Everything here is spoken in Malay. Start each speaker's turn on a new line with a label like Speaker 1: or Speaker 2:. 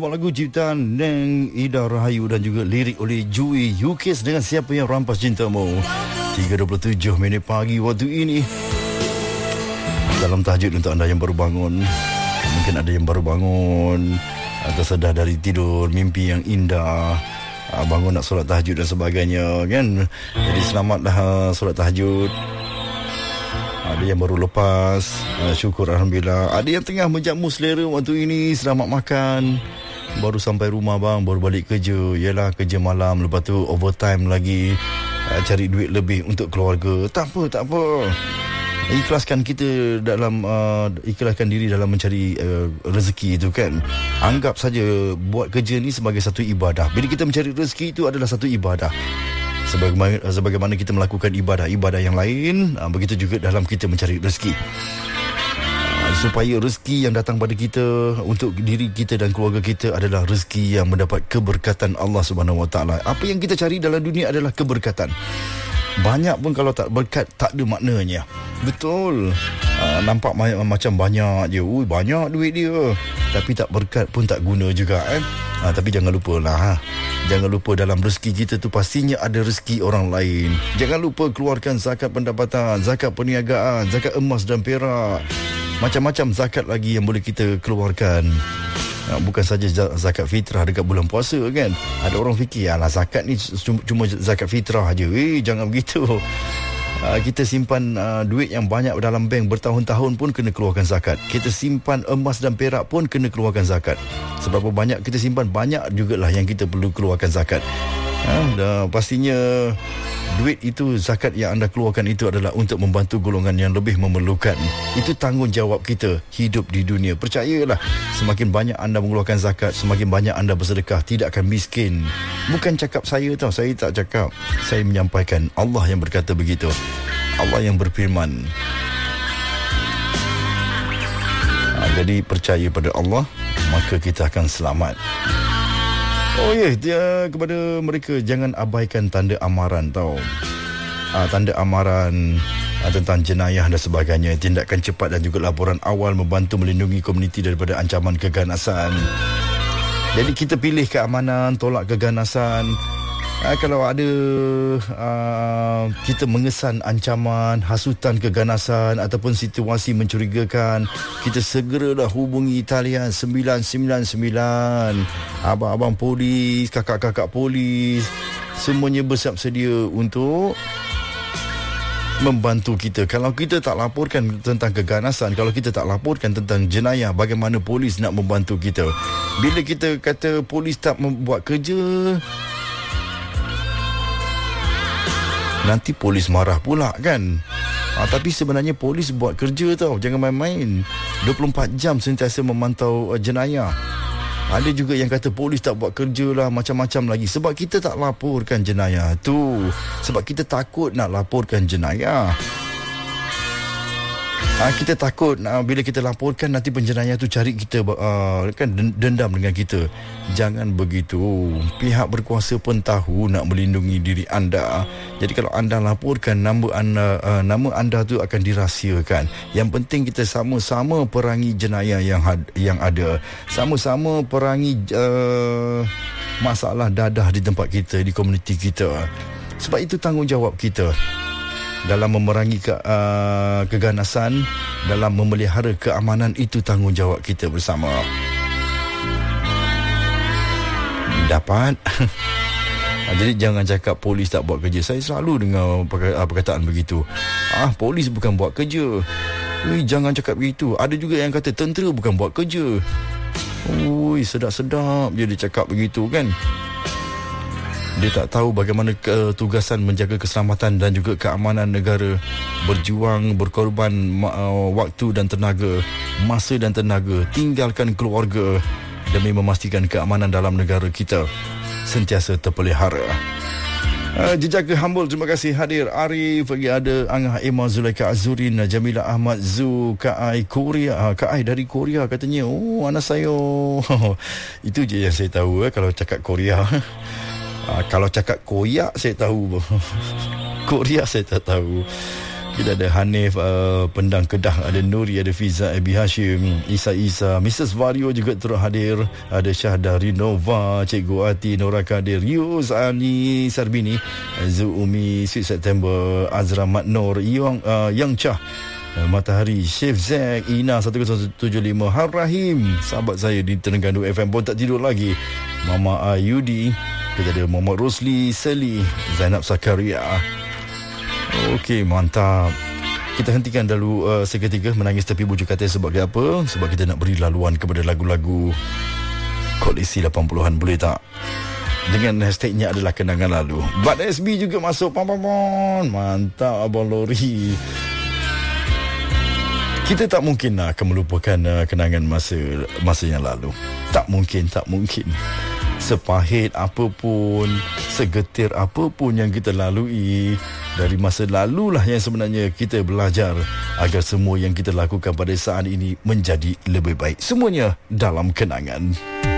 Speaker 1: sebuah lagu ciptaan Neng Ida Rahayu dan juga lirik oleh Jui Yukis dengan Siapa Yang Rampas Cintamu. 3:27 minit pagi waktu ini. Dalam tahajud untuk anda yang baru bangun. Mungkin ada yang baru bangun atau sedar dari tidur, mimpi yang indah, bangun nak solat tahajud dan sebagainya, kan? Jadi selamatlah solat tahajud. Ada yang baru lepas, syukur Alhamdulillah. Ada yang tengah menjamu selera waktu ini, selamat makan. Baru sampai rumah bang, baru balik kerja. Yelah, kerja malam, lepas tu overtime lagi, cari duit lebih untuk keluarga. Tak apa. Ikhlaskan kita dalam ikhlaskan diri dalam mencari rezeki itu, kan. Anggap saja buat kerja ni sebagai satu ibadah. Bila kita mencari rezeki itu adalah satu ibadah. Sebagaimana kita melakukan ibadah yang lain, begitu juga dalam kita mencari rezeki. Supaya rezeki yang datang pada kita untuk diri kita dan keluarga kita adalah rezeki yang mendapat keberkatan Allah Subhanahu Wa Taala. Apa yang kita cari dalam dunia adalah keberkatan. Banyak pun kalau tak berkat, tak ada maknanya. Betul. Nampak macam banyak je. Banyak duit dia. Tapi tak berkat pun tak guna juga, kan. Tapi jangan lupalah. Jangan lupa dalam rezeki kita tu pastinya ada rezeki orang lain. Jangan lupa keluarkan zakat pendapatan, zakat perniagaan, zakat emas dan perak. Macam-macam zakat lagi yang boleh kita keluarkan. Bukan saja zakat fitrah dekat bulan puasa, kan. Ada orang fikir, alah zakat ni cuma zakat fitrah aja. Jangan begitu. Kita simpan duit yang banyak dalam bank bertahun-tahun pun kena keluarkan zakat. Kita simpan emas dan perak pun kena keluarkan zakat. Seberapa banyak kita simpan, banyak jugalah yang kita perlu keluarkan zakat. Pastinya duit itu, zakat yang anda keluarkan itu adalah untuk membantu golongan yang lebih memerlukan. Itu tanggungjawab kita hidup di dunia. Percayalah, semakin banyak anda mengeluarkan zakat, semakin banyak anda bersedekah, tidak akan miskin. Bukan cakap saya tau, saya tak cakap. Saya menyampaikan, Allah yang berkata begitu. Allah yang berfirman. Jadi percaya pada Allah, maka kita akan selamat. Dia kepada mereka, jangan abaikan tanda amaran tau. Tanda amaran tentang jenayah dan sebagainya. Tindakan cepat dan juga laporan awal membantu melindungi komuniti daripada ancaman keganasan. Jadi kita pilih keamanan, tolak keganasan. Kalau ada kita mengesan ancaman, hasutan keganasan ataupun situasi mencurigakan, kita segeralah hubungi talian 999. Abang-abang polis, kakak-kakak polis, semuanya bersiap sedia untuk membantu kita. Kalau kita tak laporkan tentang keganasan, kalau kita tak laporkan tentang jenayah, bagaimana polis nak membantu kita? Bila kita kata polis tak membuat kerja, nanti polis marah pula, kan. Tapi sebenarnya polis buat kerja tau. Jangan main-main. 24 jam sentiasa memantau jenayah. Ada juga yang kata polis tak buat kerja lah, macam-macam lagi. Sebab kita tak laporkan jenayah tu. Sebab kita takut nak laporkan jenayah. Kita takut bila kita laporkan nanti penjenayah tu cari kita, kan, dendam dengan kita. Jangan begitu. Pihak berkuasa pun tahu nak melindungi diri anda. Jadi kalau anda laporkan, nama anda tu akan dirahsiakan. Yang penting kita sama-sama perangi jenayah yang ada. Sama-sama perangi masalah dadah di tempat kita, di komuniti kita. Sebab itu tanggungjawab kita dalam memerangi keganasan, dalam memelihara keamanan. Itu tanggungjawab kita bersama. Dapat? Jadi jangan cakap polis tak buat kerja. Saya selalu dengar perkataan begitu. Polis bukan buat kerja. Jangan cakap begitu. Ada juga yang kata tentera bukan buat kerja. Sedap-sedap je dia cakap begitu, kan. Dia tak tahu bagaimana tugasan menjaga keselamatan dan juga keamanan negara. Berjuang, berkorban waktu dan tenaga, masa dan tenaga, tinggalkan keluarga demi memastikan keamanan dalam negara kita sentiasa terpelihara. Jejaka Humble, terima kasih hadir. Arif, lagi ada Angah Emma, Zulaika Azurin, Jamila Ahmad, Zu, Ka'ai Korea. Ka'ai dari Korea katanya. Anak saya. Itu je yang saya tahu kalau cakap Korea. Kalau cakap Koyak saya tahu. Korea saya tak tahu. Kita ada Hanif Pendang Kedah, ada Nuri, ada Fiza, Abi Hashim, Isa, Mrs. Vario juga turut hadir, ada Syahdah Nova, Cikgu Ati, Nora Kadir, Yus, Ani Sarbini, Zu Umi, Sweet September, Azra Mat Nur, Yang Chah, Matahari, Chef Zack, Ina 1075, Har Rahim, sahabat saya di Terengganu FM pun tak tidur lagi, Mama Ayudi, kita ada Muhammad Rosli, Seli, Zainab Sakaria. Okey, mantap. Kita hentikan dulu seketika menangis tepi bujuk katil. Sebab apa? Sebab kita nak beri laluan kepada lagu-lagu koleksi 80-an, boleh tak? Dengan hashtagnya adalah kenangan lalu. Bad SB juga masuk. Mantap Abang Lori. Kita tak mungkin akan melupakan kenangan masa yang lalu. Tak mungkin. Sepahit apapun, segetir apapun yang kita lalui, dari masa lalulah yang sebenarnya kita belajar agar semua yang kita lakukan pada saat ini menjadi lebih baik. Semuanya dalam kenangan.